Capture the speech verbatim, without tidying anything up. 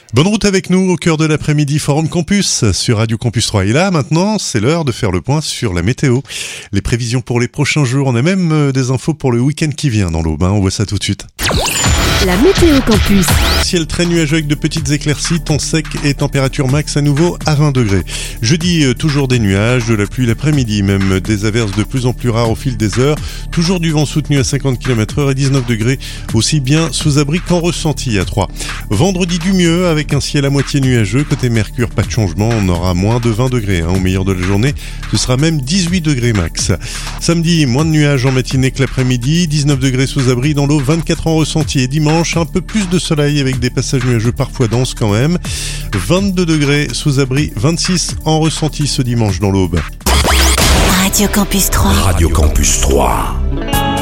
Bonne route avec nous au cœur de l'après-midi, Forum Campus sur Radio Campus trois. Et là, maintenant, c'est l'heure de faire le point sur la météo. Les prévisions pour les prochains jours, on a même des infos pour le week-end qui vient dans l'Aube. Hein. On voit ça tout de suite. La météo campus. Ciel très nuageux avec de petites éclaircies, temps sec et température max à nouveau à vingt degrés. Jeudi, euh, toujours des nuages, de la pluie l'après-midi, même des averses de plus en plus rares au fil des heures. Toujours du vent soutenu à cinquante kilomètres heure et dix-neuf degrés, aussi bien sous abri qu'en ressenti à trois. Vendredi du mieux avec un ciel à moitié nuageux. Côté Mercure, pas de changement, on aura moins de vingt degrés hein, au meilleur de la journée. Ce sera même dix-huit degrés max. Samedi, moins de nuages en matinée que l'après-midi, dix-neuf degrés sous abri dans l'eau, vingt-quatre en ressenti. Et dimanche, un peu plus de soleil avec des passages nuageux parfois denses quand même. vingt-deux degrés sous abri, vingt-six en ressenti ce dimanche dans l'Aube. Radio Campus trois. Radio Campus trois.